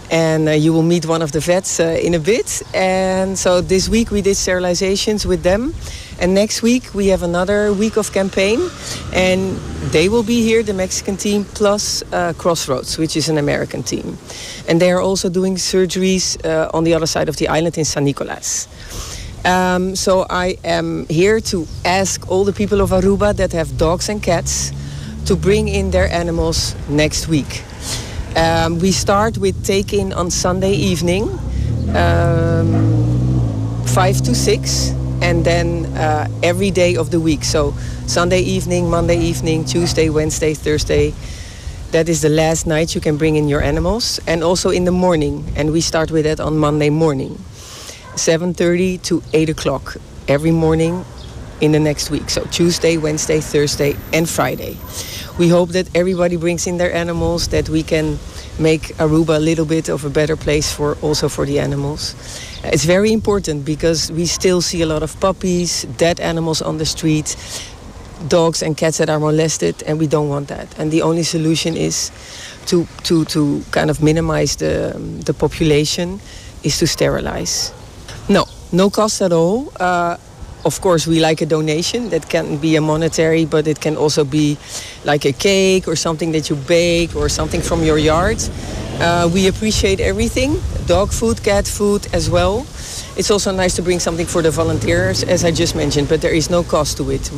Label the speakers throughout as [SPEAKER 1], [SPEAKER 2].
[SPEAKER 1] And you will meet one of the vets in a bit. And so this week we did sterilizations with them. And next week we have another week of campaign. And they will be here, the Mexican team, plus Crossroads, which is an American team. And they are also doing surgeries on the other side of the island in San Nicolas. So I am here to ask all the people of Aruba that have dogs and cats to bring in their animals next week. We start with take-in on Sunday evening, 5 to 6, and then every day of the week. So Sunday evening, Monday evening, Tuesday, Wednesday, Thursday. That is the last night you can bring in your animals. And also in the morning, and we start with that on Monday morning, 7:30 to 8 o'clock every morning in the next week. So Tuesday, Wednesday, Thursday, and Friday. We hope that everybody brings in their animals, that we can make Aruba a little bit of a better place also for the animals. It's very important because we still see a lot of puppies, dead animals on the street, dogs and cats that are molested, and we don't want that. And the only solution is to kind of minimize the population, is to sterilize. No cost at all. Of course, we like a donation. That can be a monetary, but it can also be like a cake or something that you bake or something from your yard. We appreciate everything, dog food, cat food as well. It's also nice to bring something for the volunteers, as I just mentioned, but there is no cost to it.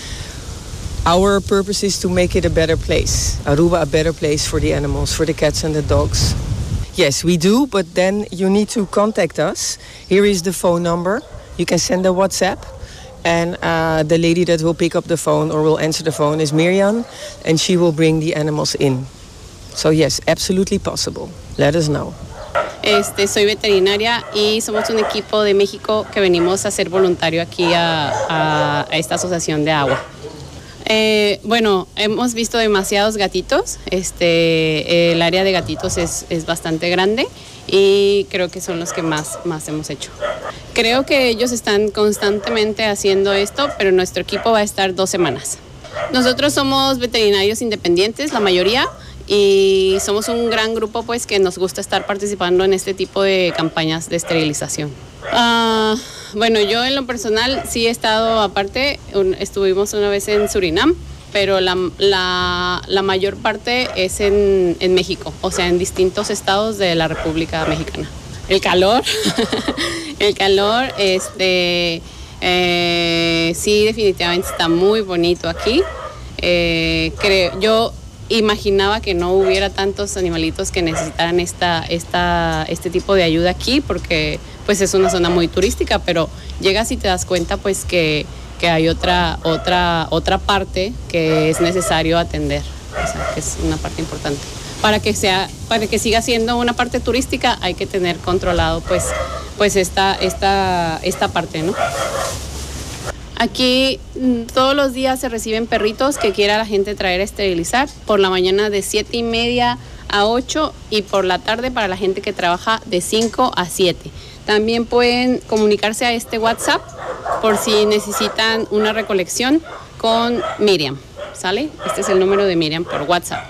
[SPEAKER 1] Our purpose is to make it a better place, Aruba a better place for the animals, for the cats and the dogs. Yes, we do, but then you need to contact us. Here is the phone number. You can send a WhatsApp, and the lady that will pick up the phone or will answer the phone is Miriam, and she will bring the animals in. So yes, absolutely possible. Let us know.
[SPEAKER 2] Soy veterinaria y somos un equipo de México que venimos a ser voluntario aquí a esta asociación de agua. Bueno, hemos visto demasiados gatitos. El área de gatitos es bastante grande y creo que son los que más hemos hecho. Creo que ellos están constantemente haciendo esto, pero nuestro equipo va a estar 2 semanas. Nosotros somos veterinarios independientes, la mayoría, y somos un gran grupo pues que nos gusta estar participando en este tipo de campañas de esterilización. Bueno, yo en lo personal sí he estado aparte, estuvimos una vez en Surinam, pero la mayor parte es en México, o sea, en distintos estados de la República Mexicana. El calor, sí, definitivamente está muy bonito aquí. Yo imaginaba que no hubiera tantos animalitos que necesitaran este tipo de ayuda aquí, porque pues es una zona muy turística, pero llegas y te das cuenta pues que hay otra parte que es necesario atender, o sea, que es una parte importante. Para que siga siendo una parte turística hay que tener controlado pues esta parte, ¿no? Aquí todos los días se reciben perritos que quiera la gente traer a esterilizar, por la mañana de 7:30 a 8 y por la tarde para la gente que trabaja de 5 a 7. También pueden comunicarse a este WhatsApp por si necesitan una recolección con Miriam, ¿sale? Este es el número de Miriam por WhatsApp.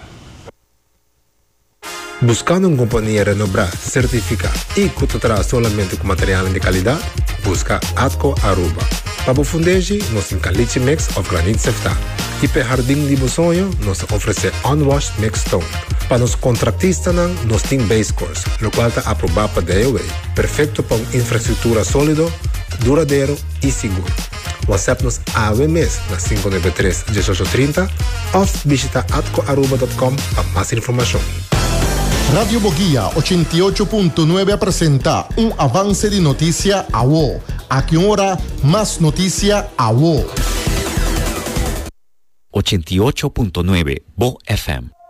[SPEAKER 3] Buscando una compañía renombrada, certificada y que te trae solamente con material de calidad, busca Atco Aruba. Para fundeji, nos encalite mix of granite sefta. E para jardim de sonho, nos oferece unwashed mixed stone. Para os contratistas, nos tem base course, o qual está aprovado para DOA. Perfeito para uma infraestrutura sólida, duradouro e seguro. WhatsApp nos AWMS na 593-1830 ou visita atcoaruba.com para mais informação.
[SPEAKER 4] Radio Boguía 88.9 presenta un avance de noticia a WO. ¿A qué hora más noticia a WO?
[SPEAKER 5] 88.9 Bo FM.